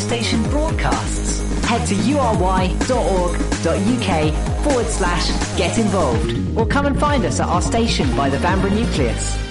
station broadcasts. Head to ury.org.uk/get involved or come and find us at our station by the Vanbrugh Nucleus.